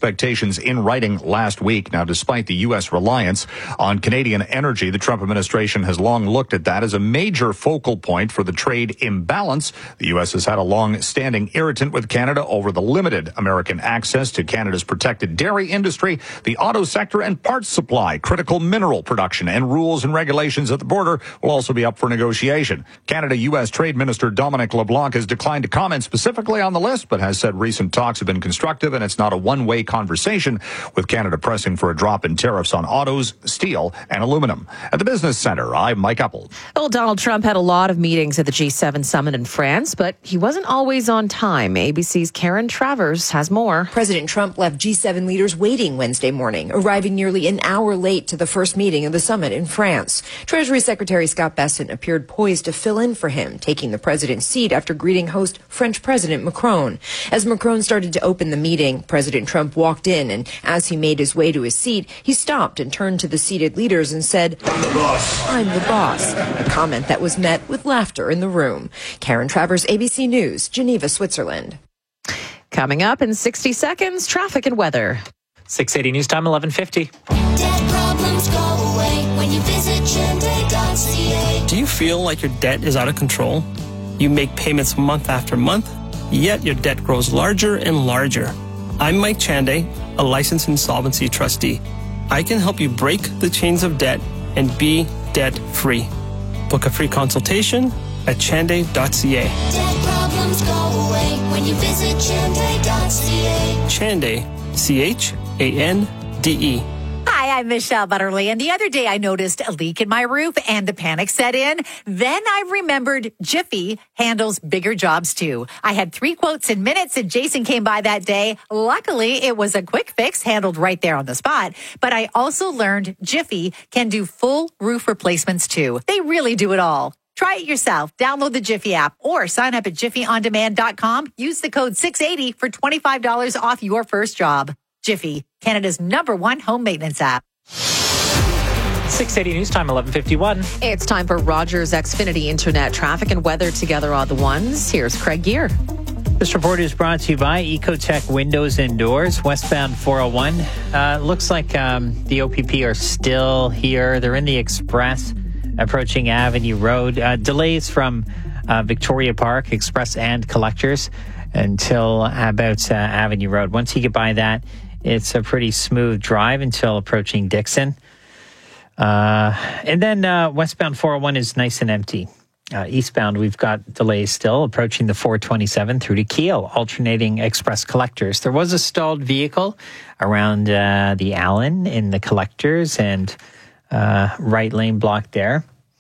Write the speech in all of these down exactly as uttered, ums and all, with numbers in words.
expectations in writing last week. Now, despite the U S reliance on Canadian energy, the Trump administration has long looked at that as a major focal point for the trade imbalance. The U S has had a long-standing irritant with Canada over the limited American access to Canada's protected dairy industry, the auto sector, and parts supply. Critical mineral production and rules and regulations at the border will also be up for negotiation. Canada-U S Trade Minister Dominic LeBlanc has declined to comment specifically on the list, but has said recent talks have been constructive and it's not a one-way conversation, with Canada pressing for a drop in tariffs on autos, steel, and aluminum. At the Business Center, I'm Mike Uppel. Well, Donald Trump had a lot of meetings at the G seven summit in France, but he wasn't always on time. A B C's Karen Travers has more. President Trump left G seven leaders waiting Wednesday morning, arriving nearly an hour late to the first meeting of the summit in France. Treasury Secretary Scott Bessent appeared poised to fill in for him, taking the president's seat after greeting host French President Macron. As Macron started to open the meeting, President Trump walked in, and as he made his way to his seat, he stopped and turned to the seated leaders and said, "I'm the boss. I'm the boss," a comment that was met with laughter in the room. Karen Travers, A B C News, Geneva, Switzerland. Coming up in sixty seconds, traffic and weather. six eighty News Time, eleven fifty. Debt problems go away when you visit Chende dot c a. Do you feel like your debt is out of control? You make payments month after month, yet your debt grows larger and larger. I'm Mike Chande, a licensed insolvency trustee. I can help you break the chains of debt and be debt-free. Book a free consultation at chande dot c a. Debt problems go away when you visit Chende dot c a. Chande, C H A N D E. Hi, I'm Michelle Butterly, and the other day I noticed a leak in my roof and the panic set in. Then I remembered Jiffy handles bigger jobs too. I had three quotes in minutes and Jason came by that day. Luckily, it was a quick fix handled right there on the spot. But I also learned Jiffy can do full roof replacements too. They really do it all. Try it yourself. Download the Jiffy app or sign up at jiffy on demand dot com. Use the code six eighty for twenty-five dollars off your first job. Jiffy, Canada's number one home maintenance app. six eighty News Time, eleven fifty-one. It's time for Rogers Xfinity Internet traffic and weather together are the ones. Here's Craig Gear. This report is brought to you by Ecotech Windows and Doors, westbound four oh one. Uh, looks like um, the O P P are still here. They're in the Express, approaching Avenue Road. Uh, delays from uh, Victoria Park, Express and Collectors until about uh, Avenue Road. Once you get by that, it's a pretty smooth drive until approaching Dixon. Uh, and then uh, westbound four oh one is nice and empty. Uh, eastbound, we've got delays still approaching the four twenty-seven through to Kiel, alternating Express Collectors. There was a stalled vehicle around uh, the Allen in the Collectors and uh, right lane blocked there.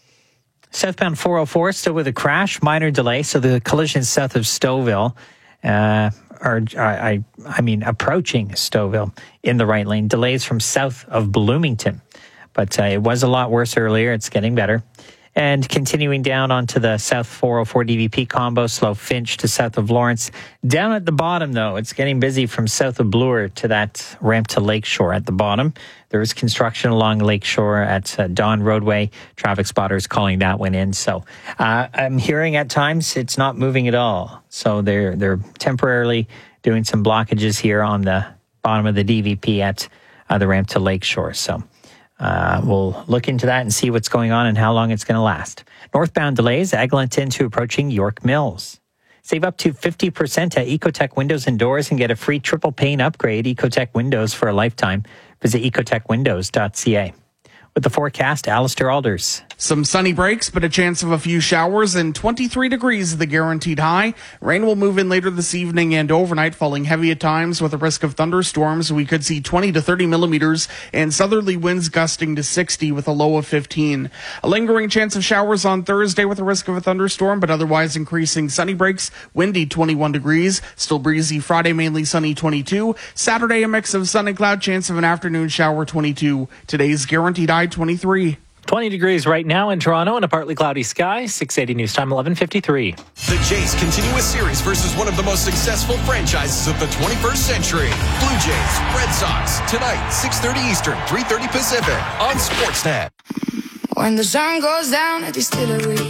Southbound four oh four still with a crash, minor delay. So the collision south of Stouffville, uh, or I, I mean approaching Stouffville in the right lane. Delays from south of Bloomington, but uh, it was a lot worse earlier. It's getting better. And continuing down onto the South four oh four D V P combo, slow Finch to south of Lawrence. Down at the bottom, though, it's getting busy from south of Bloor to that ramp to Lakeshore at the bottom. There is construction along Lakeshore at uh, Dawn Roadway. Traffic spotters calling that one in. So uh, I'm hearing at times it's not moving at all. So they're they're temporarily doing some blockages here on the bottom of the D V P at uh, the ramp to Lakeshore. So Uh, we'll look into that and see what's going on and how long it's going to last. Northbound delays, Eglinton to approaching York Mills. Save up to fifty percent at Ecotech Windows and Doors and get a free triple pane upgrade. Ecotech Windows for a lifetime. Visit ecotech windows dot c a. With the forecast, Alistair Alders. Some sunny breaks, but a chance of a few showers, and twenty-three degrees is the guaranteed high. Rain will move in later this evening and overnight, falling heavy at times with a risk of thunderstorms. We could see twenty to thirty millimeters and southerly winds gusting to sixty with a low of fifteen. A lingering chance of showers on Thursday with a risk of a thunderstorm, but otherwise increasing sunny breaks, windy twenty-one degrees, still breezy Friday, mainly sunny twenty-two. Saturday, a mix of sun and cloud, chance of an afternoon shower twenty-two. Today's guaranteed high twenty-three. twenty degrees right now in Toronto and a partly cloudy sky. six eighty News Time, eleven fifty-three. The Jays continue a series versus one of the most successful franchises of the twenty-first century. Blue Jays, Red Sox, tonight, six thirty Eastern, three thirty Pacific on Sportsnet. When the sun goes down at distillery,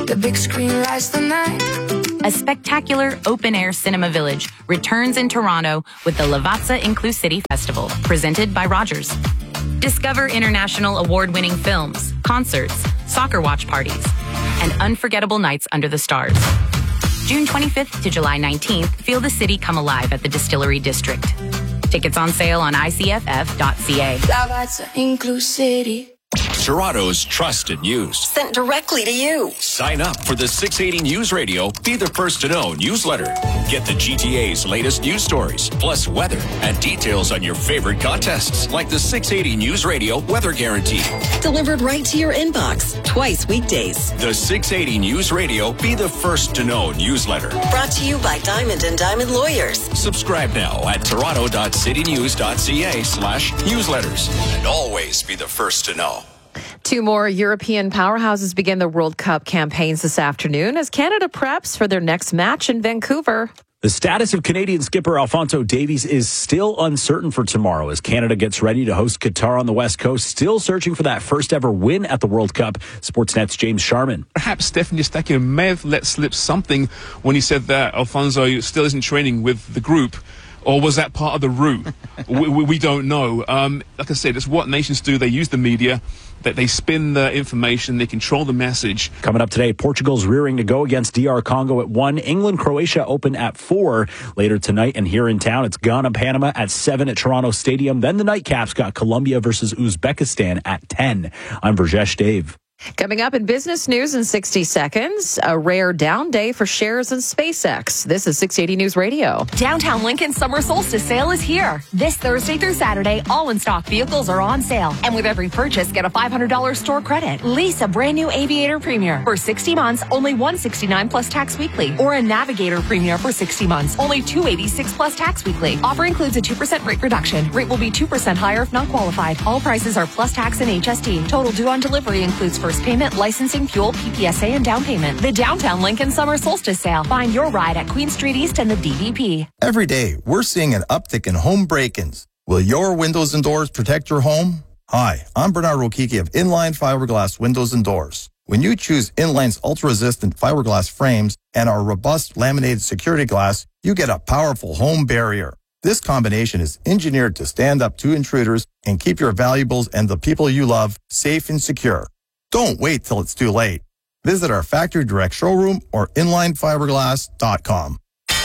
The big screen lights the night. A spectacular open-air cinema village returns in Toronto with the Lavazza Inclusivity Festival, presented by Rogers. Discover international award-winning films, concerts, soccer watch parties, and unforgettable nights under the stars. June twenty-fifth to July nineteenth, feel the city come alive at the Distillery District. Tickets on sale on I C F F dot C A. Lavazza Inclusivity. Toronto's trusted news. Sent directly to you. Sign up for the six eighty News Radio Be the First to Know newsletter. Get the G T A's latest news stories, plus weather and details on your favorite contests, like the six eighty News Radio Weather Guarantee. Delivered right to your inbox, twice weekdays. The six eighty News Radio Be the First to Know newsletter. Brought to you by Diamond and Diamond Lawyers. Subscribe now at toronto dot city news dot c a slash newsletters. And always be the first to know. Two more European powerhouses begin the World Cup campaigns this afternoon as Canada preps for their next match in Vancouver. The status of Canadian skipper Alphonso Davies is still uncertain for tomorrow as Canada gets ready to host Qatar on the West Coast, still searching for that first ever win at the World Cup. Sportsnet's James Sharman. Perhaps Stephanie Eustaquio may have let slip something when he said that Alphonso still isn't training with the group. Or was that part of the route? we, we, we don't know. Um, like I said, it's what nations do. They use the media, that they spin the information, they control the message. Coming up today, Portugal's rearing to go against D R Congo at one. England, Croatia open at four. Later tonight and here in town, it's Ghana, Panama at seven at Toronto Stadium. Then the nightcaps got Colombia versus Uzbekistan at ten. I'm Virjesh Dave. Coming up in business news in sixty seconds, a rare down day for shares in SpaceX. This is six eighty News Radio. Downtown Lincoln Summer Solstice Sale is here. This Thursday through Saturday, all in-stock vehicles are on sale. And with every purchase, get a five hundred dollars store credit. Lease a brand new Aviator Premier for sixty months, only one hundred sixty-nine dollars plus tax weekly. Or a Navigator Premier for sixty months, only two hundred eighty-six dollars plus tax weekly. Offer includes a two percent rate reduction. Rate will be two percent higher if not qualified. All prices are plus tax and H S T. Total due on delivery includes first payment, licensing, fuel, P P S A, and down payment. The Downtown Lincoln Summer Solstice Sale. Find your ride at Queen Street East and the D V P. Every day, we're seeing an uptick in home break-ins. Will your windows and doors protect your home? Hi, I'm Bernard Rokiki of Inline Fiberglass Windows and Doors. When you choose Inline's ultra-resistant fiberglass frames and our robust laminated security glass, you get a powerful home barrier. This combination is engineered to stand up to intruders and keep your valuables and the people you love safe and secure. Don't wait till it's too late. Visit our factory direct showroom or inline fiberglass dot com.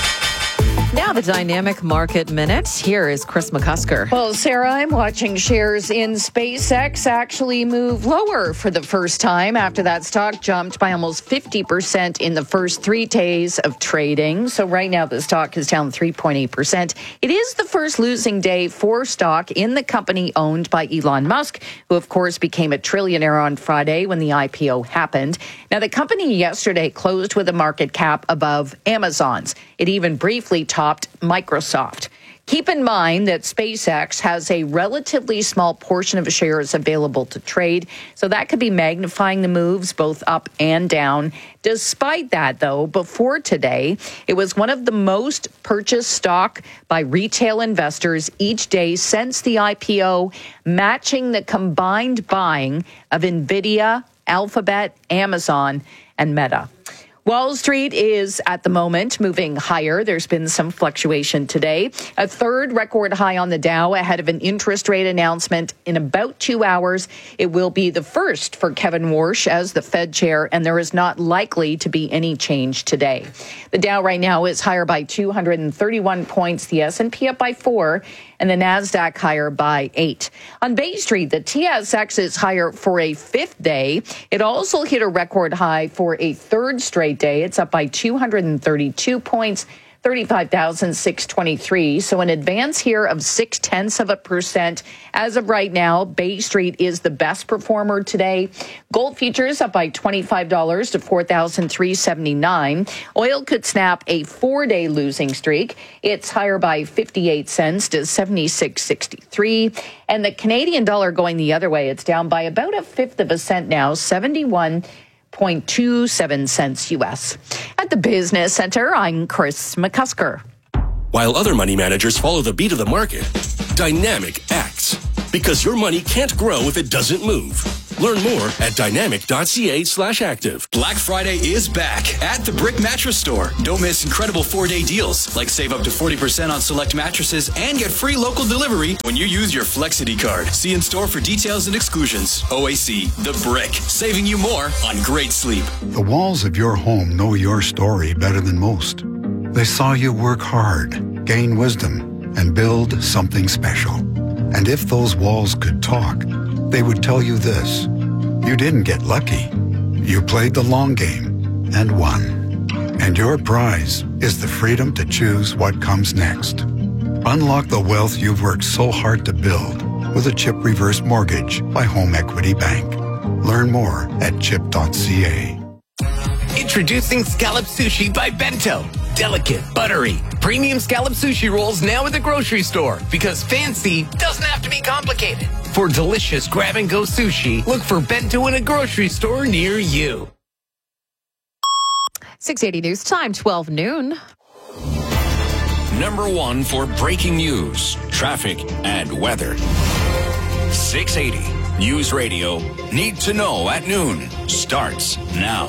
Now the Dynamic Market Minute. Here is Chris McCusker. Well, Sarah, I'm watching shares in SpaceX actually move lower for the first time after that stock jumped by almost fifty percent in the first three days of trading. So right now the stock is down three point eight percent. It is the first losing day for stock in the company owned by Elon Musk, who of course became a trillionaire on Friday when the I P O happened. Now the company yesterday closed with a market cap above Amazon's. It even briefly topped Microsoft. Keep in mind that SpaceX has a relatively small portion of shares available to trade, so that could be magnifying the moves both up and down. Despite that, though, before today, it was one of the most purchased stock by retail investors each day since the I P O, matching the combined buying of NVIDIA, Alphabet, Amazon, and Meta. Wall Street is, at the moment, moving higher. There's been some fluctuation today. A third record high on the Dow ahead of an interest rate announcement in about two hours. It will be the first for Kevin Warsh as the Fed chair, and there is not likely to be any change today. The Dow right now is higher by two hundred thirty-one points, the S and P up by four, and the NASDAQ higher by eight. On Bay Street, the T S X is higher for a fifth day. It also hit a record high for a third straight day. It's up by two hundred thirty-two points, thirty-five thousand six hundred twenty-three. So an advance here of six tenths of a percent. As of right now, Bay Street is the best performer today. Gold futures up by twenty-five dollars to four thousand three hundred seventy-nine dollars. Oil could snap a four-day losing streak. It's higher by fifty-eight cents to seventy-six sixty-three. And the Canadian dollar going the other way. It's down by about a fifth of a cent now, seventy-one zero point two seven cents U S. At the Business Center, I'm Chris McCusker. While other money managers follow the beat of the market, Dynamic acts. Because your money can't grow if it doesn't move. Learn more at dynamic.ca slash active. Black Friday is back at the Brick Mattress Store. Don't miss incredible four-day deals, like save up to forty percent on select mattresses and get free local delivery when you use your Flexity card. See in store for details and exclusions. O A C, The Brick, saving you more on great sleep. The walls of your home know your story better than most. They saw you work hard, gain wisdom, and build something special. And if those walls could talk, they would tell you this: you didn't get lucky. You played the long game and won. And your prize is the freedom to choose what comes next. Unlock the wealth you've worked so hard to build with a CHIP reverse mortgage by Home Equity Bank. Learn more at chip dot c a. Introducing Scallop Sushi by Bento. Delicate, buttery, premium scallop sushi rolls now at the grocery store, because fancy doesn't have to be complicated. For delicious grab-and-go sushi, look for Bento in a grocery store near you. six eighty News Time, twelve noon. Number one for breaking news, traffic, and weather. six eighty News Radio. Need to know at noon starts now.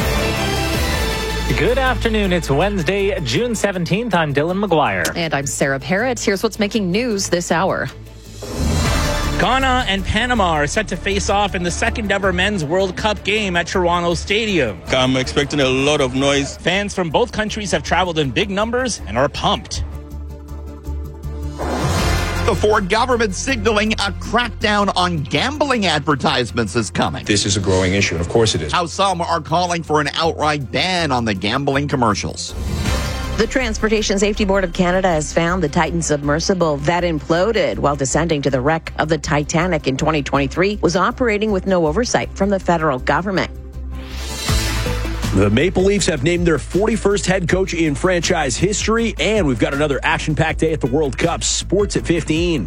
Good afternoon. It's Wednesday, June seventeenth. I'm Dylan McGuire. And I'm Sarah Parrott. Here's what's making news this hour. Ghana and Panama are set to face off in the second ever Men's World Cup game at Toronto Stadium. I'm expecting a lot of noise. Fans from both countries have traveled in big numbers and are pumped. The Ford government signaling a crackdown on gambling advertisements is coming. This is a growing issue, and of course it is. How some are calling for an outright ban on the gambling commercials. The Transportation Safety Board of Canada has found the Titan submersible that imploded while descending to the wreck of the Titanic in twenty twenty-three was operating with no oversight from the federal government. The Maple Leafs have named their forty-first head coach in franchise history, and we've got another action-packed day at the World Cup. Sports at fifteen.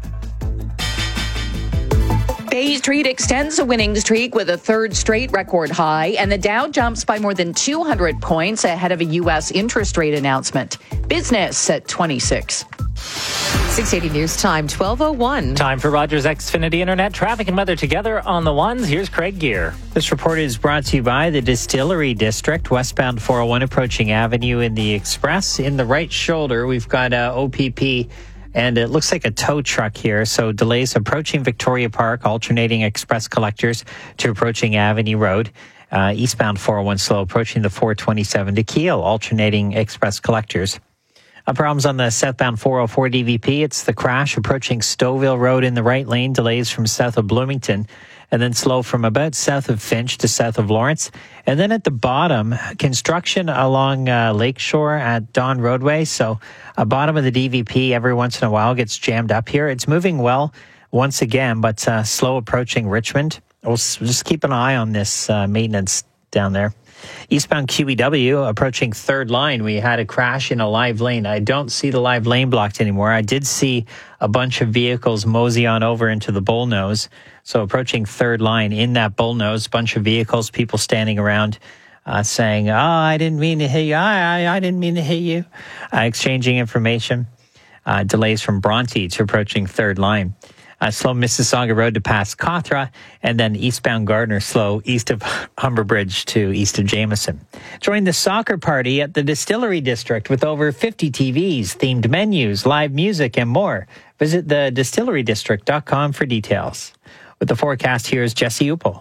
Bay Street extends a winning streak with a third straight record high, and the Dow jumps by more than two hundred points ahead of a U S interest rate announcement. Business at twenty-six. six eighty News Time, twelve oh one. Time for Rogers Xfinity Internet traffic and weather together on the ones. Here's Craig Gear. This report is brought to you by the Distillery District, westbound four oh one approaching Avenue in the Express. In the right shoulder, we've got uh, O P P, and it looks like a tow truck here. So delays approaching Victoria Park, alternating express collectors to approaching Avenue Road. Uh, eastbound four oh one slow approaching the four twenty-seven to Kiel, alternating express collectors. Uh, problems on the southbound four oh four D V P. It's the crash approaching Stouffville Road in the right lane. Delays from south of Bloomington. And then slow from about south of Finch to south of Lawrence. And then at the bottom, construction along uh, Lakeshore at Don Roadway. So uh, bottom of the D V P every once in a while gets jammed up here. It's moving well once again, but uh, slow approaching Richmond. We'll just keep an eye on this uh, maintenance down there. Eastbound Q E W approaching third line. We had a crash in a live lane. I don't see the live lane blocked anymore. I did see a bunch of vehicles mosey on over into the bullnose. So approaching third line in that bullnose, bunch of vehicles, people standing around uh, saying, oh, I didn't mean to hit you. I, I, I didn't mean to hit you. Uh, exchanging information. Uh, delays from Bronte to approaching third line. Uh, slow Mississauga Road to past Cawthra, and then eastbound Gardner slow east of Humber Bridge to east of Jameson. Join the soccer party at the Distillery District with over fifty T Vs, themed menus, live music, and more. Visit the distillery district dot com for details. With the forecast, here's Jesse Upel.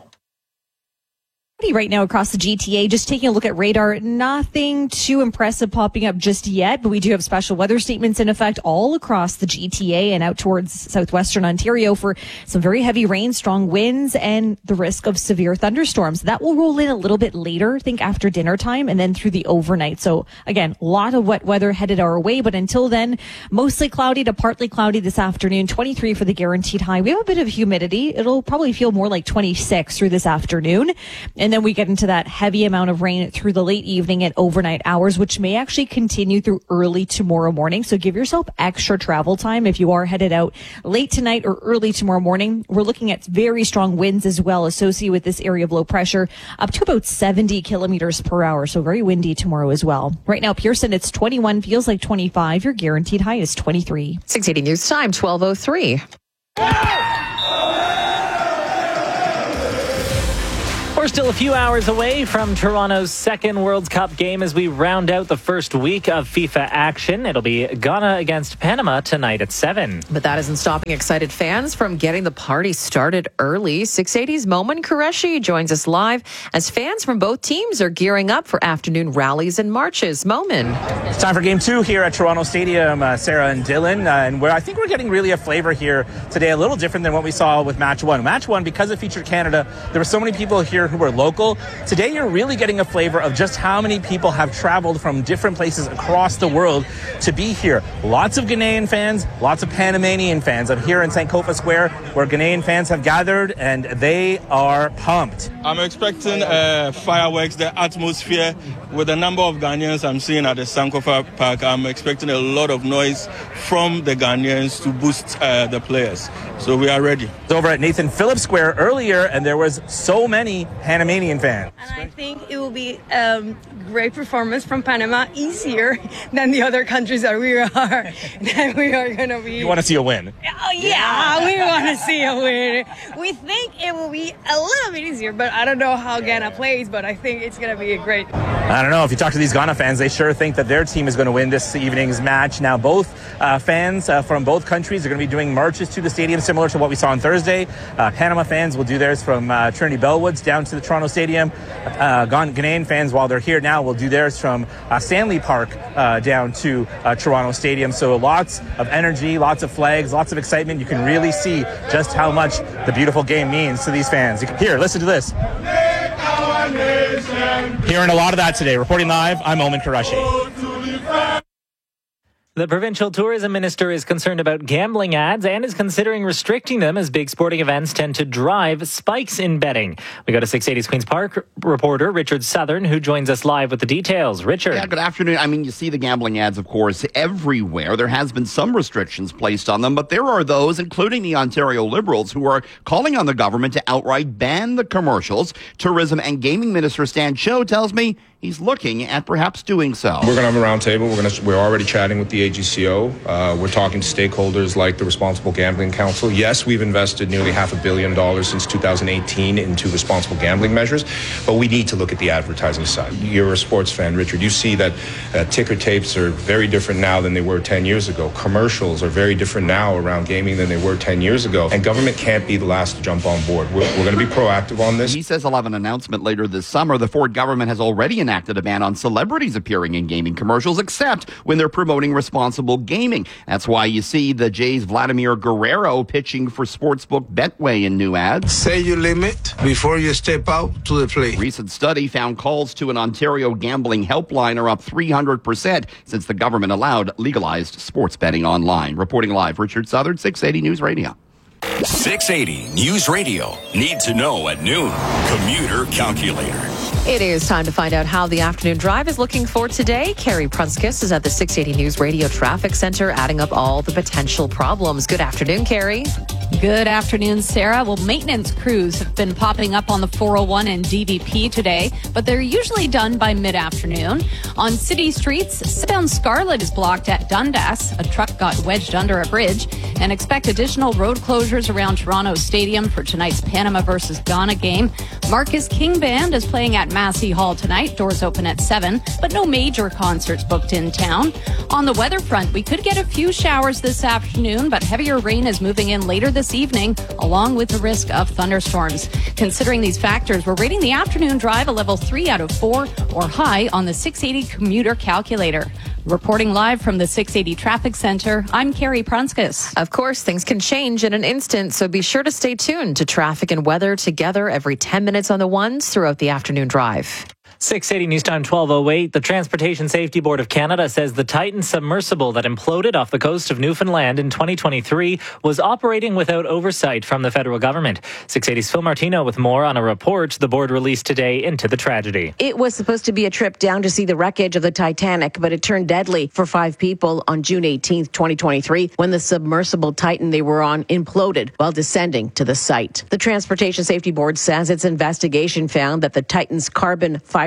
Right now across the G T A, just taking a look at radar, nothing too impressive popping up just yet, but we do have special weather statements in effect all across the G T A and out towards southwestern Ontario for some very heavy rain, strong winds, and the risk of severe thunderstorms. That will roll in a little bit later, I think after dinner time, and then through the overnight. So again, a lot of wet weather headed our way, but until then, mostly cloudy to partly cloudy this afternoon, twenty-three for the guaranteed high. We have a bit of humidity. It'll probably feel more like twenty-six through this afternoon. And then we get into that heavy amount of rain through the late evening and overnight hours, which may actually continue through early tomorrow morning. So give yourself extra travel time if you are headed out late tonight or early tomorrow morning. We're looking at very strong winds as well associated with this area of low pressure, up to about seventy kilometers per hour. So very windy tomorrow as well. Right now, Pearson, it's twenty-one, feels like twenty-five. Your guaranteed high is twenty-three. six eighty News Time, twelve oh three. We're still a few hours away from Toronto's second World Cup game as we round out the first week of FIFA action. It'll be Ghana against Panama tonight at seven. But that isn't stopping excited fans from getting the party started early. six eighty's Momin Qureshi joins us live as fans from both teams are gearing up for afternoon rallies and marches. Momin. It's time for game two here at Toronto Stadium, uh, Sarah and Dylan. Uh, and where I think we're getting really a flavor here today, a little different than what we saw with match one. Match one, because it featured Canada, there were so many people here who were local. Today, you're really getting a flavor of just how many people have traveled from different places across the world to be here. Lots of Ghanaian fans, lots of Panamanian fans. I'm here in Sankofa Square where Ghanaian fans have gathered and they are pumped. I'm expecting uh, fireworks, the atmosphere. With the number of Ghanaians I'm seeing at the Sankofa Park, I'm expecting a lot of noise from the Ghanaians to boost uh, the players. So we are ready. It's over at Nathan Phillips Square earlier, and there was so many Panamanian fans. And I think it will be a um, great performance from Panama, easier than the other countries that we are. That we are going to be. You want to see a win? Oh yeah, we want to see a win. We think it will be a little bit easier, but I don't know how Ghana plays. But I think it's going to be a great. I don't know. If you talk to these Ghana fans, they sure think that their team is going to win this evening's match. Now, both uh, fans uh, from both countries are going to be doing marches to the stadium, similar to what we saw on Thursday. Uh, Panama fans will do theirs from uh, Trinity Bellwoods down to the Toronto Stadium. Uh, Ghanaian fans, while they're here now, will do theirs from uh, Stanley Park uh, down to uh, Toronto Stadium. So lots of energy, lots of flags, lots of excitement. You can really see just how much the beautiful game means to these fans. Here, listen to this. Hearing a lot of that today. Reporting live, I'm Momin Qureshi. The provincial tourism minister is concerned about gambling ads and is considering restricting them as big sporting events tend to drive spikes in betting. We go to six eighty's Queen's Park reporter Richard Southern, who joins us live with the details. Richard. Yeah, good afternoon. I mean, you see the gambling ads, of course, everywhere. There has been some restrictions placed on them, but there are those, including the Ontario Liberals, who are calling on the government to outright ban the commercials. Tourism and Gaming Minister Stan Cho tells me he's looking at perhaps doing so. We're going to have a roundtable. We're going to. We're already chatting with the A G C O. Uh, we're talking to stakeholders like the Responsible Gambling Council. Yes, we've invested nearly half a billion dollars since two thousand eighteen into responsible gambling measures, but we need to look at the advertising side. You're a sports fan, Richard. You see that uh, ticker tapes are very different now than they were ten years ago. Commercials are very different now around gaming than they were ten years ago. And government can't be the last to jump on board. We're, we're going to be proactive on this. He says he'll have an announcement later this summer. The Ford government has already enacted enacted a ban on celebrities appearing in gaming commercials, except when they're promoting responsible gaming. That's why you see the Jays' Vladimir Guerrero pitching for Sportsbook Betway in new ads. Say your limit before you step out to the plate. Recent study found calls to an Ontario gambling helpline are up three hundred percent since the government allowed legalized sports betting online. Reporting live, Richard Southern, six eighty News Radio. six eighty News Radio. Need to know at noon. Commuter Calculator. It is time to find out how the afternoon drive is looking for today. Carrie Prunskis is at the six eighty News Radio Traffic Center, adding up all the potential problems. Good afternoon, Carrie. Good afternoon, Sarah. Well, maintenance crews have been popping up on the four oh one and D V P today, but they're usually done by mid-afternoon. On city streets, southbound Scarlett is blocked at Dundas. A truck got wedged under a bridge, and expect additional road closures around Toronto Stadium for tonight's Panama versus Ghana game. Marcus King Band is playing at Massey Hall tonight. Doors open at seven, but no major concerts booked in town. On the weather front, we could get a few showers this afternoon, but heavier rain is moving in later this evening, along with the risk of thunderstorms. Considering these factors, we're rating the afternoon drive a level three out of four or high on the six eighty commuter calculator. Reporting live from the six eighty Traffic Center, I'm Carrie Prunskis. Of course, things can change in an instant, so be sure to stay tuned to traffic and weather together every ten minutes on the ones throughout the afternoon drive. six eighty News Time twelve oh eight. The Transportation Safety Board of Canada says the Titan submersible that imploded off the coast of Newfoundland in twenty twenty-three was operating without oversight from the federal government. six eighty's Phil Martino with more on a report the board released today into the tragedy. It was supposed to be a trip down to see the wreckage of the Titanic, but it turned deadly for five people on June eighteenth, twenty twenty-three, when the submersible Titan they were on imploded while descending to the site. The Transportation Safety Board says its investigation found that the Titan's carbon fiber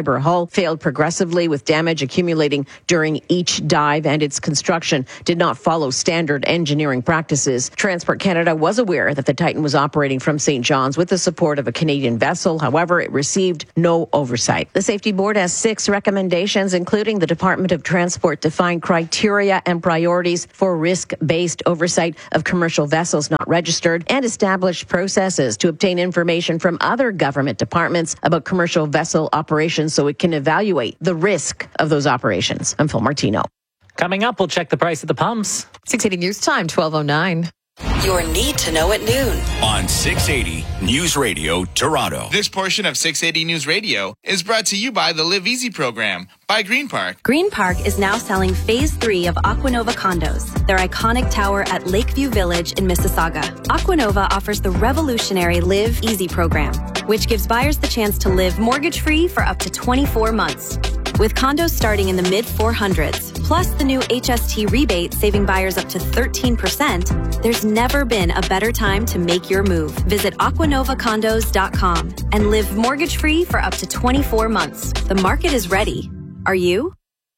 fiber hull failed progressively, with damage accumulating during each dive, and its construction did not follow standard engineering practices. Transport Canada was aware that the Titan was operating from Saint John's with the support of a Canadian vessel. However, it received no oversight. The Safety Board has six recommendations, including the Department of Transport to find criteria and priorities for risk-based oversight of commercial vessels not registered, and establish processes to obtain information from other government departments about commercial vessel operations so it can evaluate the risk of those operations. I'm Phil Martino. Coming up, we'll check the price at the pumps. six eighty News Time, twelve oh nine. Your need to know at noon. On six eighty News Radio Toronto. This portion of six eighty News Radio is brought to you by the Live Easy program by Green Park. Green Park is now selling phase three of Aquanova condos, their iconic tower at Lakeview Village in Mississauga. Aquanova offers the revolutionary Live Easy program, which gives buyers the chance to live mortgage-free for up to twenty-four months. With condos starting in the mid four hundreds, plus the new H S T rebate saving buyers up to thirteen percent, there's never been a better time to make your move. Visit aquanova condos dot com and live mortgage-free for up to twenty-four months. The market is ready. Are you?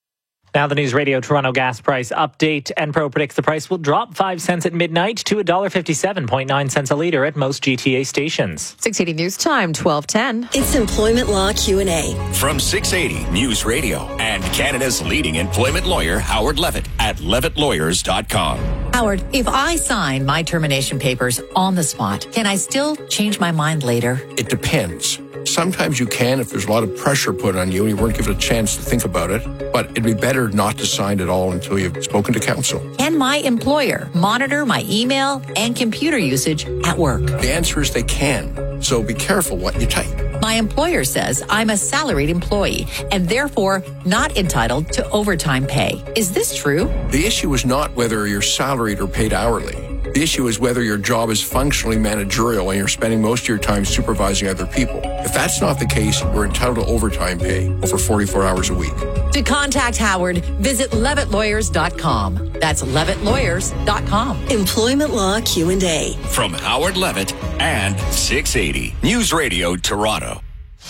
Now the News Radio Toronto gas price update. Enpro predicts the price will drop five cents at midnight to one dollar fifty-seven point nine cents a litre at most G T A stations. six eighty News Time, twelve ten. It's Employment Law Q and A. From six eighty News Radio and Canada's leading employment lawyer, Howard Levitt, at levitt lawyers dot com. Howard, if I sign my termination papers on the spot, can I still change my mind later? It depends. Sometimes you can if there's a lot of pressure put on you and you weren't given a chance to think about it. But it'd be better not to sign at all until you've spoken to counsel. Can my employer monitor my email and computer usage at work? The answer is they can. So be careful what you type. My employer says I'm a salaried employee and therefore not entitled to overtime pay. Is this true? The issue is not whether you're salaried or paid hourly. The issue is whether your job is functionally managerial and you're spending most of your time supervising other people. If that's not the case, we're entitled to overtime pay over forty-four hours a week. To contact Howard, visit levitt lawyers dot com. That's levitt lawyers dot com. Employment Law Q and A. From Howard Levitt and six eighty News Radio Toronto.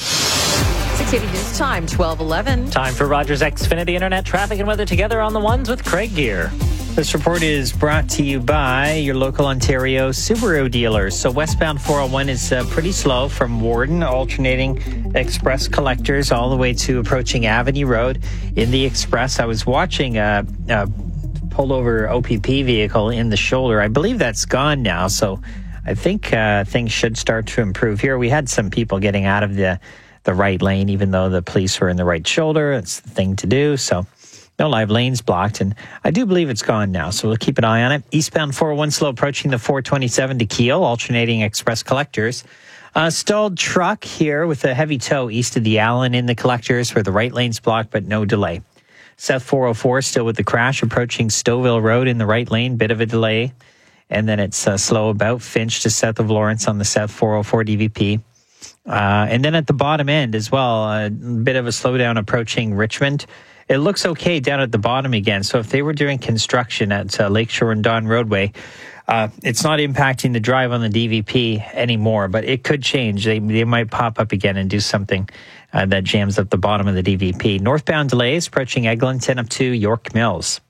six eighty News Time, twelve eleven. Time for Rogers Xfinity Internet traffic and weather together on the ones with Craig Gear. This report is brought to you by your local Ontario Subaru dealers. So westbound four oh one is uh, pretty slow from Warden, alternating express collectors all the way to approaching Avenue Road. In the express, I was watching a, a pulled over O P P vehicle in the shoulder. I believe that's gone now, so I think uh, things should start to improve here. We had some people getting out of the, the right lane, even though the police were in the right shoulder. It's the thing to do, so... No live lanes blocked, and I do believe it's gone now, so we'll keep an eye on it. Eastbound four oh one slow approaching the four twenty-seven to Keel, alternating express collectors. Uh, stalled truck here with a heavy tow east of the Allen in the collectors where the right lane's blocked, but no delay. South four oh four still with the crash approaching Stouffville Road in the right lane, bit of a delay. And then it's uh, slow about Finch to south of Lawrence on the South four oh four D V P. Uh, and then at the bottom end as well, a bit of a slowdown approaching Richmond. It looks okay down at the bottom again. So if they were doing construction at uh, Lakeshore and Don Roadway, uh, it's not impacting the drive on the D V P anymore, but it could change. They they might pop up again and do something uh, that jams up the bottom of the D V P. Northbound delays approaching Eglinton up to York Mills.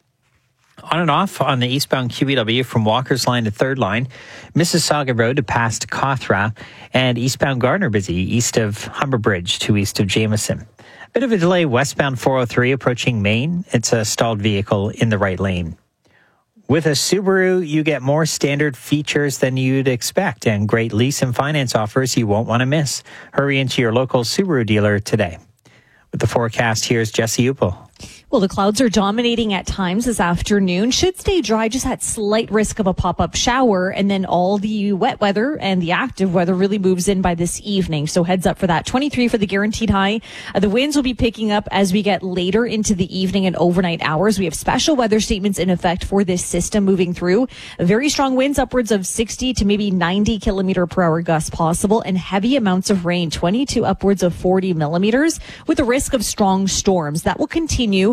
On and off on the eastbound Q E W from Walker's Line to Third Line, Mississauga Road to past Cawthra, and eastbound Gardner busy east of Humber Bridge to east of Jameson. Bit of a delay westbound four oh three approaching Maine. It's a stalled vehicle in the right lane. With a Subaru, you get more standard features than you'd expect and great lease and finance offers you won't want to miss. Hurry into your local Subaru dealer today. With the forecast, here's Jesse Upel. Well, the clouds are dominating at times this afternoon. Should stay dry, just at slight risk of a pop-up shower. And then all the wet weather and the active weather really moves in by this evening. So heads up for that. twenty-three for the guaranteed high. Uh, the winds will be picking up as we get later into the evening and overnight hours. We have special weather statements in effect for this system moving through. Very strong winds, upwards of sixty to maybe ninety kilometer per hour gusts possible, and heavy amounts of rain, twenty to upwards of forty millimeters, with a risk of strong storms. That will continue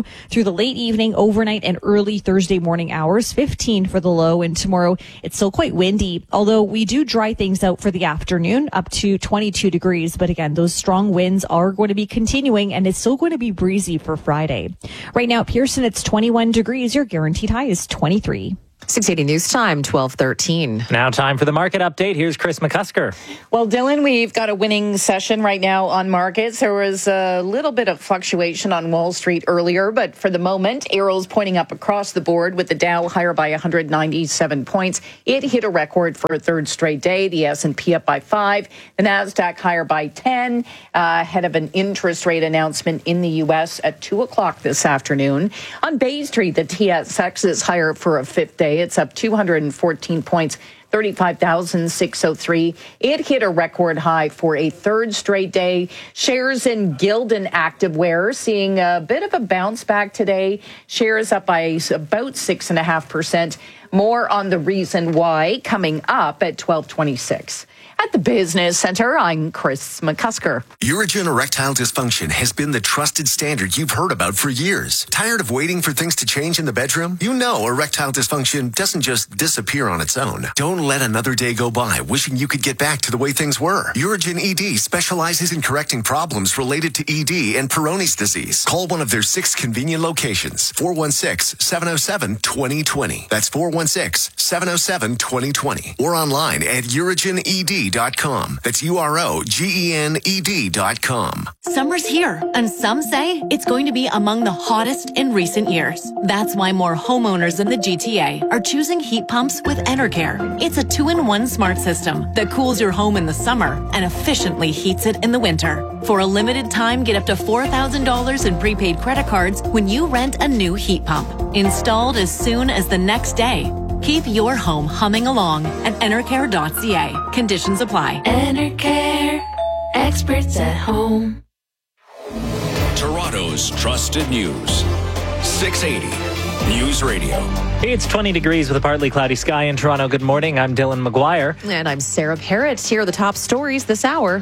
through the late evening, overnight, and early Thursday morning hours. fifteen for the low, and tomorrow it's still quite windy, although we do dry things out for the afternoon up to twenty-two degrees. But again, those strong winds are going to be continuing, and it's still going to be breezy for Friday. Right now at Pearson, it's twenty-one degrees. Your guaranteed high is twenty-three. six eighty News Time, twelve thirteen. Now time for the market update. Here's Chris McCusker. Well, Dylan, we've got a winning session right now on markets. There was a little bit of fluctuation on Wall Street earlier, but for the moment, arrows pointing up across the board with the Dow higher by one hundred ninety-seven points. It hit a record for a third straight day. The S and P up by five. The NASDAQ higher by ten, uh, ahead of an interest rate announcement in the U S at two o'clock this afternoon. On Bay Street, the T S X is higher for a fifth day. It's up two hundred fourteen points, thirty-five thousand six hundred three. It hit a record high for a third straight day. Shares in Gildan Activewear seeing a bit of a bounce back today. Shares up by about six point five percent. More on the reason why coming up at twelve twenty-six. At the Business Center, I'm Chris McCusker. Urigen erectile dysfunction has been the trusted standard you've heard about for years. Tired of waiting for things to change in the bedroom? You know erectile dysfunction doesn't just disappear on its own. Don't let another day go by wishing you could get back to the way things were. Urigen E D specializes in correcting problems related to E D and Peyronie's disease. Call one of their six convenient locations. four one six, seven oh seven, two oh two oh. That's four one six, seven oh seven, two oh two oh. Or online at urigen e d dot com. That's U R O G E N E D dot com. Summer's here, and some say it's going to be among the hottest in recent years. That's why more homeowners in the G T A are choosing heat pumps with Enercare. It's a two-in-one smart system that cools your home in the summer and efficiently heats it in the winter. For a limited time, get up to four thousand dollars in prepaid credit cards when you rent a new heat pump. Installed as soon as the next day. Keep your home humming along at enercare dot c a. Conditions apply. Enercare, experts at home. Toronto's trusted news. six eighty News Radio. It's twenty degrees with a partly cloudy sky in Toronto. Good morning. I'm Dylan McGuire. And I'm Sarah Parrott. Here are the top stories this hour.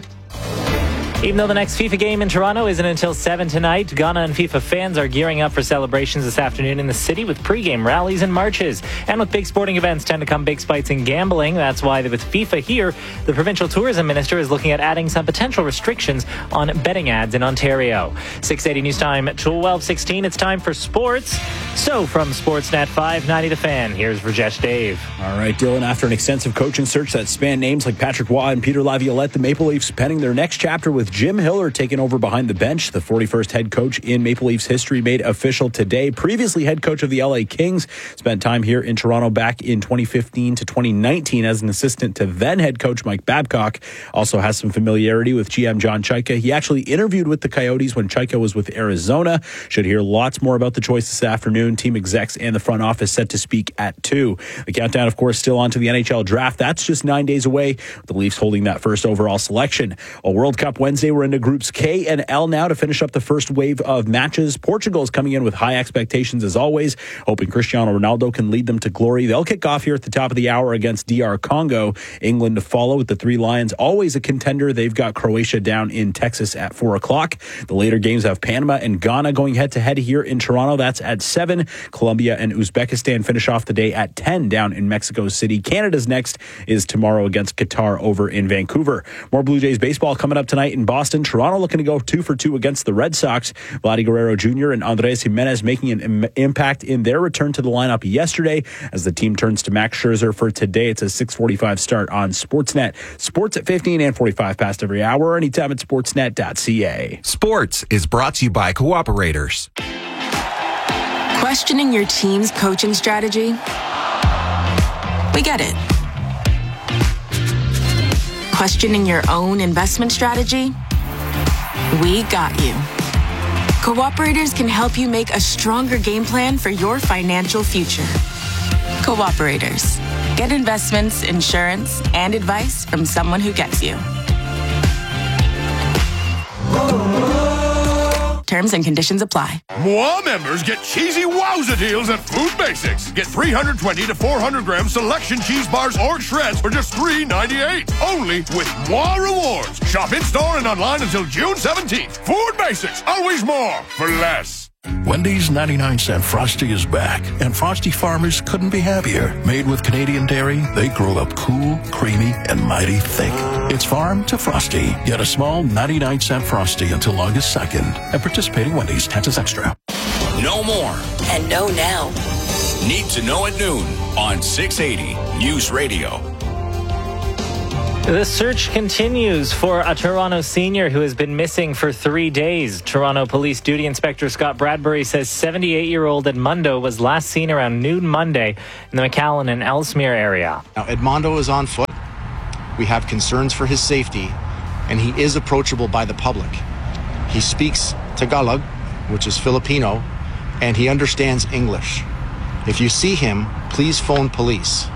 Even though the next FIFA game in Toronto isn't until seven tonight, Ghana and FIFA fans are gearing up for celebrations this afternoon in the city with pregame rallies and marches. And with big sporting events tend to come big spikes in gambling. That's why with FIFA here, the provincial tourism minister is looking at adding some potential restrictions on betting ads in Ontario. six eighty News Time at twelve sixteen. It's time for sports. So from Sportsnet five ninety The Fan, here's Rajesh Dave. All right, Dylan, after an extensive coaching search that spanned names like Patrick Waugh and Peter Laviolette, the Maple Leafs penning their next chapter with Jim Hiller taking over behind the bench. The forty-first head coach in Maple Leafs history made official today. Previously head coach of the L A Kings, spent time here in Toronto back in twenty fifteen to twenty nineteen as an assistant to then head coach Mike Babcock. Also has some familiarity with G M John Chayka. He actually interviewed with the Coyotes when Chayka was with Arizona. Should hear lots more about the choice this afternoon. Team execs and the front office set to speak at two. The countdown, of course, still on to the N H L draft. That's just nine days away. The Leafs holding that first overall selection. A World Cup Wednesday, we're into groups K and L now to finish up the first wave of matches. Portugal is coming in with high expectations as always, hoping Cristiano Ronaldo can lead them to glory. They'll kick off here at the top of the hour against D R Congo. England to follow with the Three Lions, always a contender. They've got Croatia down in Texas at four o'clock. The later games have Panama and Ghana going head to head here in Toronto. That's at seven. Colombia and Uzbekistan finish off the day at ten down in Mexico City. Canada's next is tomorrow against Qatar over in Vancouver. More Blue Jays baseball coming up tonight in Boston. Toronto looking to go two for two against the Red Sox. Vladdy Guerrero Junior and Andres Jimenez making an im- impact in their return to the lineup yesterday as the team turns to Max Scherzer for today. It's a six forty-five start on Sportsnet. Sports at fifteen and forty-five past every hour, anytime at sportsnet dot c a. Sports is brought to you by Cooperators. Questioning your team's coaching strategy? We get it. Questioning your own investment strategy? We got you. Cooperators can help you make a stronger game plan for your financial future. Cooperators. Get investments, insurance, and advice from someone who gets you. Terms and conditions apply. Moi members get cheesy wowza deals at Food Basics. Get three hundred twenty to four hundred gram selection cheese bars or shreds for just three ninety-eight. Only with Moi Rewards. Shop in store and online until June seventeenth. Food Basics, always more for less. Wendy's ninety-nine cent Frosty is back, and Frosty farmers couldn't be happier. Made with Canadian dairy, they grow up cool, creamy, and mighty thick. It's farm to Frosty. Get a small ninety-nine cent Frosty until August second. At participating Wendy's, taxes extra. No more. And know now. Need to know at noon on six eighty News Radio. The search continues for a Toronto senior who has been missing for three days. Toronto Police Duty Inspector Scott Bradbury says seventy-eight-year-old Edmundo was last seen around noon Monday in the McAllen and Ellesmere area. Now, Edmundo is on foot. We have concerns for his safety, and he is approachable by the public. He speaks Tagalog, which is Filipino, and he understands English. If you see him, please phone police.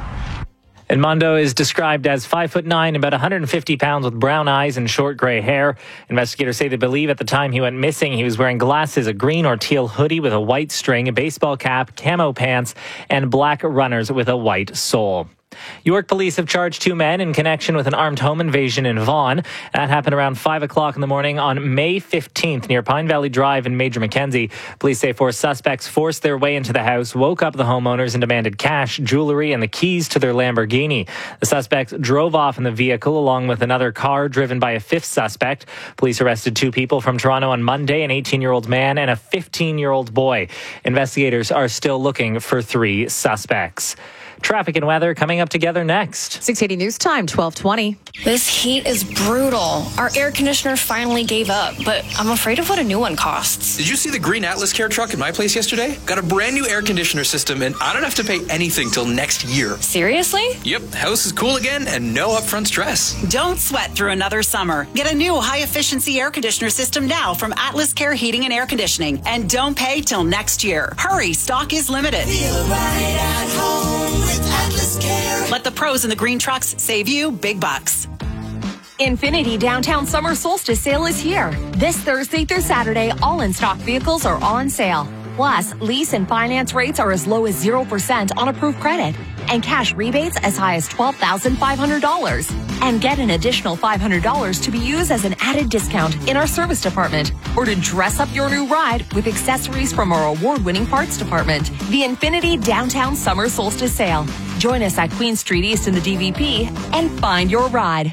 Edmundo is described as five foot nine, about one hundred fifty pounds, with brown eyes and short gray hair. Investigators say they believe at the time he went missing, he was wearing glasses, a green or teal hoodie with a white string, a baseball cap, camo pants, and black runners with a white sole. York police have charged two men in connection with an armed home invasion in Vaughan. That happened around five o'clock in the morning on May fifteenth near Pine Valley Drive in Major Mackenzie. Police say four suspects forced their way into the house, woke up the homeowners and demanded cash, jewelry, and the keys to their Lamborghini. The suspects drove off in the vehicle along with another car driven by a fifth suspect. Police arrested two people from Toronto on Monday, an eighteen-year-old man and a fifteen-year-old boy. Investigators are still looking for three suspects. Traffic and weather coming up together next. six eighty News Time, twelve twenty. This heat is brutal. Our air conditioner finally gave up, but I'm afraid of what a new one costs. Did you see the green Atlas Care truck in my place yesterday? Got a brand new air conditioner system, and I don't have to pay anything till next year. Seriously? Yep, house is cool again and no upfront stress. Don't sweat through another summer. Get a new high-efficiency air conditioner system now from Atlas Care Heating and Air Conditioning, and don't pay till next year. Hurry, stock is limited. Feel right at home with Atlas Care. Let the pros in the green trucks save you big bucks. Infinity Downtown Summer Solstice Sale is here. This Thursday through Saturday, all in-stock vehicles are on sale. Plus, lease and finance rates are as low as zero percent on approved credit, and cash rebates as high as twelve thousand five hundred dollars. And get an additional five hundred dollars to be used as an added discount in our service department, or to dress up your new ride with accessories from our award-winning parts department. The Infinity Downtown Summer Solstice Sale. Join us at Queen Street East in the D V P and find your ride.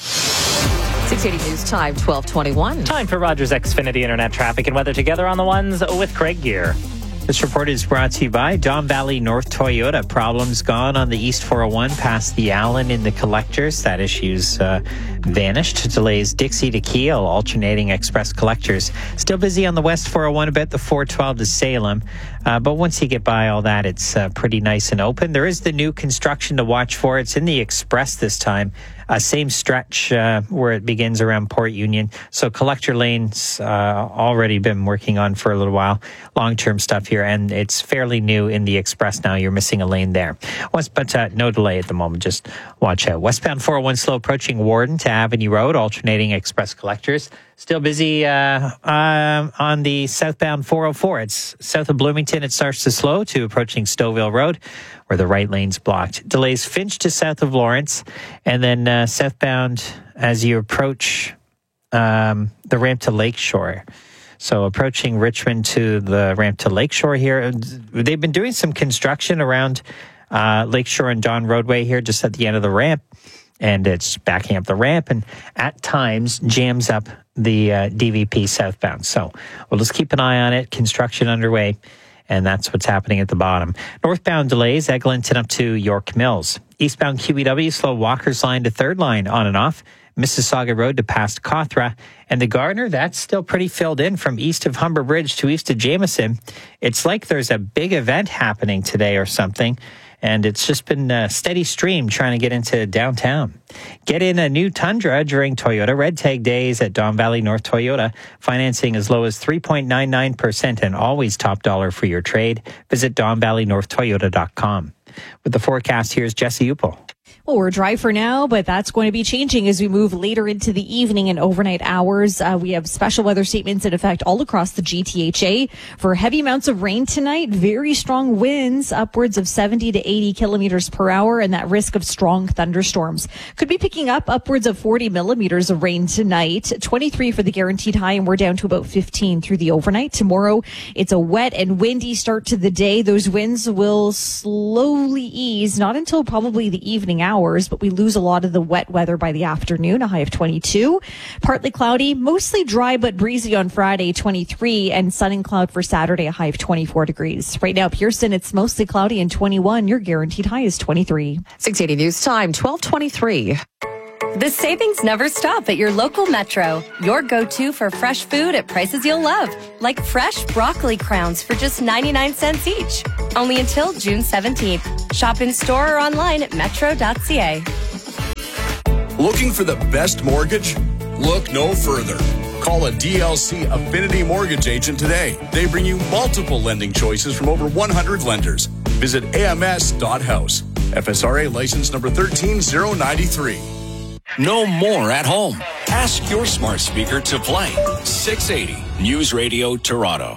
six eighty News Time, twelve twenty-one. Time for Rogers Xfinity Internet traffic and weather together on the ones with Craig Gear. This report is brought to you by Don Valley North Toyota. Problems gone on the East four oh one past the Allen in the collectors. That issue's uh, vanished. Delays Dixie to Kiel, alternating express collectors. Still busy on the West four oh one about the four twelve to Salem. Uh, but once you get by all that, it's uh, pretty nice and open. There is the new construction to watch for. It's in the express this time. Uh, same stretch uh, where it begins around Port Union. So collector lanes uh, already been working on for a little while. Long-term stuff here, and it's fairly new in the express now. You're missing a lane there. West, but uh, no delay at the moment. Just watch out. Westbound four oh one slow approaching Warden to Avenue Road, alternating express collectors. Still busy uh, uh, on the southbound four oh four. It's south of Bloomington. It starts to slow to approaching Stouffville Road, where the right lane's blocked. Delays Finch to south of Lawrence, and then uh, southbound as you approach um, the ramp to Lakeshore. So approaching Richmond to the ramp to Lakeshore here. They've been doing some construction around uh, Lakeshore and Don Roadway here, just at the end of the ramp. And it's backing up the ramp and at times jams up the uh, D V P southbound. So we'll just keep an eye on it. Construction underway. And that's what's happening at the bottom. Northbound delays, Eglinton up to York Mills. Eastbound Q E W, slow Walker's line to third line on and off. Mississauga Road to past Cawthra. And the Gardner, that's still pretty filled in from east of Humber Bridge to east of Jameson. It's like there's a big event happening today or something. And it's just been a steady stream trying to get into downtown. Get in a new Tundra during Toyota Red Tag Days at Don Valley North Toyota. Financing as low as three point nine nine percent and always top dollar for your trade. Visit don valley north toyota dot com. With the forecast, here's Jesse Upel. Well, we're dry for now, but that's going to be changing as we move later into the evening and overnight hours. Uh, we have special weather statements in effect all across the G T H A for heavy amounts of rain tonight, very strong winds, upwards of seventy to eighty kilometers per hour, and that risk of strong thunderstorms. Could be picking up upwards of forty millimeters of rain tonight, twenty-three for the guaranteed high, and we're down to about fifteen through the overnight. Tomorrow, it's a wet and windy start to the day. Those winds will slowly ease, not until probably the evening hours. Hours, but we lose a lot of the wet weather by the afternoon, a high of twenty-two. Partly cloudy, mostly dry but breezy on Friday, twenty-three, and sun and cloud for Saturday, a high of twenty-four degrees. Right now, Pearson, it's mostly cloudy and twenty-one. Your guaranteed high is twenty-three. six eighty News Time, twelve twenty-three. The savings never stop at your local Metro. Your go-to for fresh food at prices you'll love. Like fresh broccoli crowns for just ninety-nine cents each. Only until June seventeenth. Shop in store or online at metro dot c a. Looking for the best mortgage? Look no further. Call a D L C Affinity Mortgage agent today. They bring you multiple lending choices from over one hundred lenders. Visit a m s dot house. F S R A license number one three zero nine three. No more at home. Ask your smart speaker to play six eighty News Radio Toronto.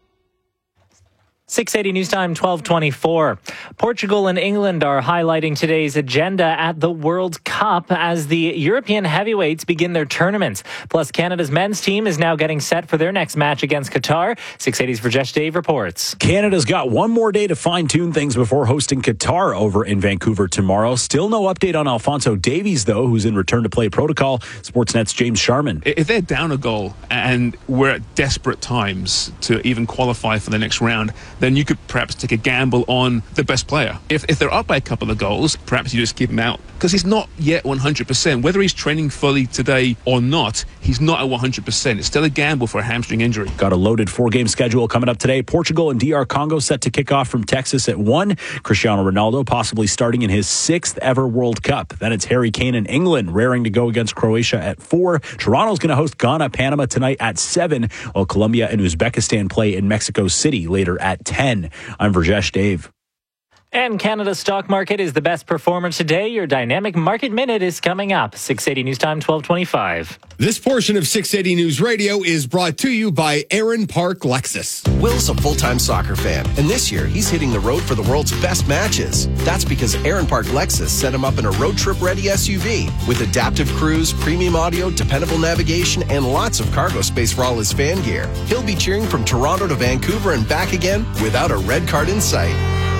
six eighty News Time, twelve twenty-four. Portugal and England are highlighting today's agenda at the World Cup as the European heavyweights begin their tournaments. Plus, Canada's men's team is now getting set for their next match against Qatar. six eighty's Rajesh Dave reports. Canada's got one more day to fine-tune things before hosting Qatar over in Vancouver tomorrow. Still no update on Alphonso Davies, though, who's in return-to-play protocol. Sportsnet's James Sharman. If they're down a goal and we're at desperate times to even qualify for the next round, then you could perhaps take a gamble on the best player. If, if they're up by a couple of goals, perhaps you just keep him out because he's not yet one hundred percent. Whether he's training fully today or not, he's not at one hundred percent. It's still a gamble for a hamstring injury. Got a loaded four-game schedule coming up today. Portugal and D R Congo set to kick off from Texas at one. Cristiano Ronaldo possibly starting in his sixth ever World Cup. Then it's Harry Kane and England raring to go against Croatia at four. Toronto's going to host Ghana, Panama tonight at seven, while Colombia and Uzbekistan play in Mexico City later at ten. I'm Rajesh Dave. And Canada's stock market is the best performer today. Your Dynamic Market Minute is coming up. six eighty News Time, twelve twenty-five. This portion of six eighty News Radio is brought to you by Aaron Park Lexus. Will's a full-time soccer fan, and this year he's hitting the road for the world's best matches. That's because Aaron Park Lexus set him up in a road trip-ready S U V with adaptive cruise, premium audio, dependable navigation, and lots of cargo space for all his fan gear. He'll be cheering from Toronto to Vancouver and back again without a red card in sight.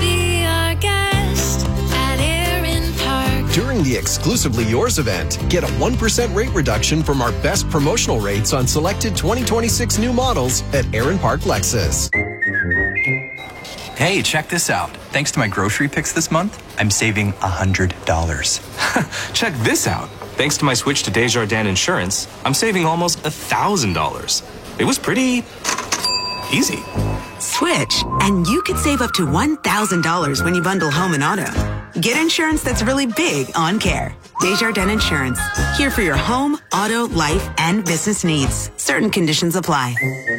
During the Exclusively Yours event, get a one percent rate reduction from our best promotional rates on selected twenty twenty-six new models at Aaron Park Lexus. Hey, check this out. Thanks to my grocery picks this month, I'm saving one hundred dollars. Check this out. Thanks to my switch to Desjardins Insurance, I'm saving almost one thousand dollars. It was pretty easy. Switch, and you could save up to one thousand dollars when you bundle home and auto. Get insurance that's really big on care. Desjardins Insurance. Here for your home, auto, life, and business needs. Certain conditions apply.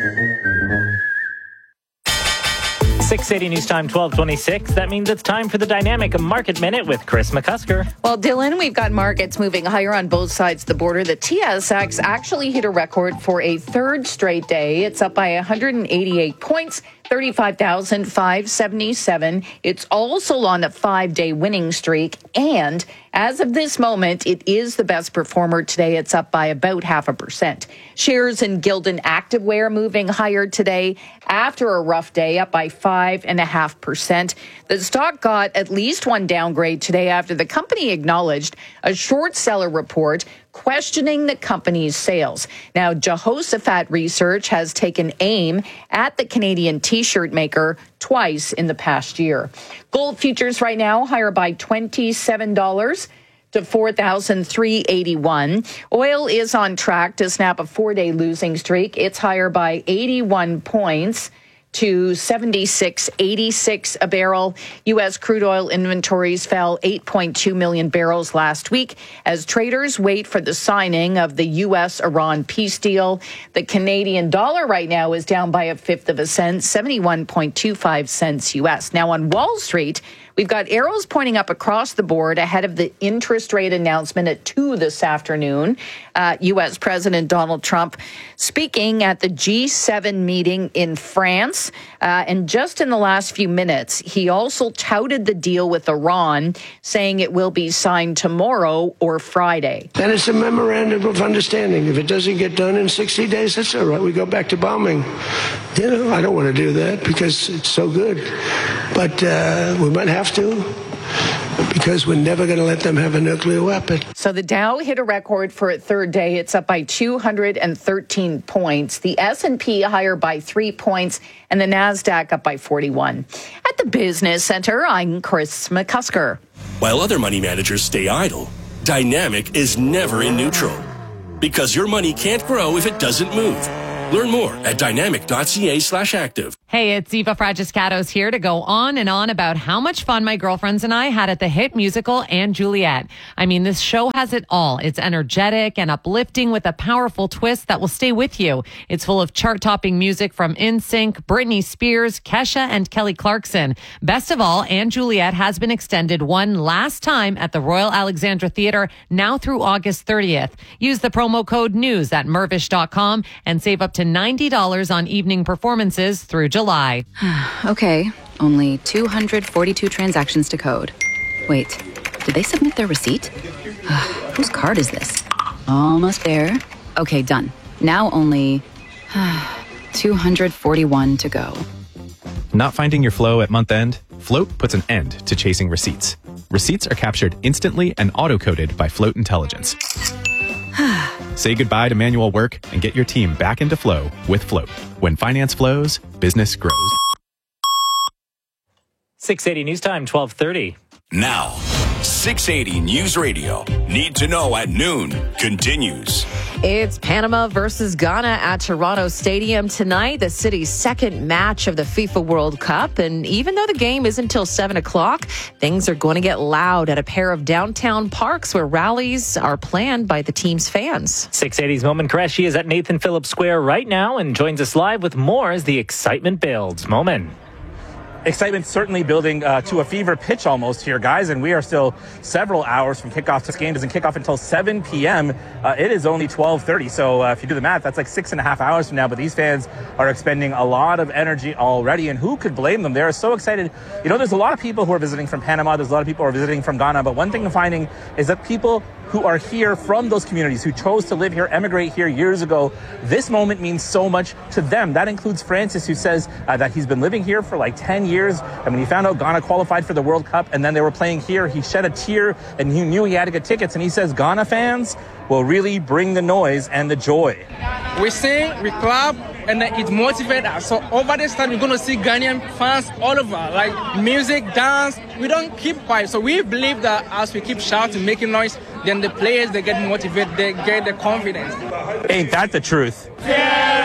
six eighty News Time, twelve twenty-six. That means it's time for the Dynamic Market Minute with Chris McCusker. Well, Dylan, we've got markets moving higher on both sides of the border. The T S X actually hit a record for a third straight day. It's up by one hundred eighty-eight points. thirty-five thousand five hundred seventy-seven. It's also on a five-day winning streak. And as of this moment, it is the best performer today. It's up by about half a percent. Shares in Gildan Activewear moving higher today after a rough day, up by five and a half percent. The stock got at least one downgrade today after the company acknowledged a short seller report questioning the company's sales. Now, Jehoshaphat Research has taken aim at the Canadian T-shirt maker twice in the past year. Gold futures right now higher by twenty-seven dollars to four thousand three hundred eighty-one dollars. Oil is on track to snap a four-day losing streak. It's higher by eighty-one points to seventy-six eighty-six a barrel. U S crude oil inventories fell eight point two million barrels last week as traders wait for the signing of the U S Iran peace deal. The Canadian dollar right now is down by a fifth of a cent, seventy-one point two five cents U S. Now on Wall Street, we We've got arrows pointing up across the board ahead of the interest rate announcement at two this afternoon. Uh, U S President Donald Trump speaking at the G seven meeting in France. Uh, and just in the last few minutes, he also touted the deal with Iran, saying it will be signed tomorrow or Friday. And it's a memorandum of understanding. If it doesn't get done in sixty days, that's all right. We go back to bombing. You know, I don't want to do that because it's so good. But uh, we might have to, because we're never going to let them have a nuclear weapon. So the Dow hit a record for its third day. It's up by two hundred thirteen points. The S and P higher by three points, and the NASDAQ up by forty-one. At the Business Center, I'm Chris McCusker. While other money managers stay idle, Dynamic is never in neutral. Because your money can't grow if it doesn't move. Learn more at dynamic.ca slash active. Hey, it's Eva Fragiscatos here to go on and on about how much fun my girlfriends and I had at the hit musical And Juliet. I mean, this show has it all. It's energetic and uplifting with a powerful twist that will stay with you. It's full of chart-topping music from N Sync, Britney Spears, Kesha, and Kelly Clarkson. Best of all, And Juliet has been extended one last time at the Royal Alexandra Theatre, now through August thirtieth. Use the promo code NEWS at mervish dot com and save up to ninety dollars on evening performances through July. Okay, only two hundred forty-two transactions to code. Wait, did they submit their receipt? Whose card is this? Almost there. Okay, done. Now only two hundred forty-one to go. Not finding your flow at month end? Float puts an end to chasing receipts. Receipts are captured instantly and auto-coded by Float Intelligence. Say goodbye to manual work and get your team back into flow with Float. When finance flows, business grows. six eighty News Time, twelve thirty. Now, six eighty News Radio. Need to know at noon continues. It's Panama versus Ghana at Toronto Stadium tonight, the city's second match of the FIFA World Cup. And even though the game isn't until seven o'clock, things are going to get loud at a pair of downtown parks where rallies are planned by the team's fans. six eighty's Momin Qureshi is at Nathan Phillips Square right now and joins us live with more as the excitement builds. Momin. Excitement certainly building uh, to a fever pitch almost here, guys, and we are still several hours from kickoff. This game doesn't kick off until seven p.m. Uh, it is only twelve thirty, so uh, if you do the math, that's like six and a half hours from now, but these fans are expending a lot of energy already, and who could blame them? They're so excited. You know, there's a lot of people who are visiting from Panama, there's a lot of people who are visiting from Ghana, but one thing I'm finding is that people who are here from those communities, who chose to live here, emigrate here years ago, this moment means so much to them. That includes Francis, who says uh, that he's been living here for like ten years. And when he found out Ghana qualified for the World Cup and then they were playing here, he shed a tear and he knew he had to get tickets. And he says Ghana fans will really bring the noise and the joy. We sing, we clap, and it motivates us. So over this time, you're going to see Ghanaian fans all over, like music, dance. We don't keep quiet. So we believe that as we keep shouting, making noise, then the players, they get motivated, they get the confidence. Ain't that the truth? Yeah.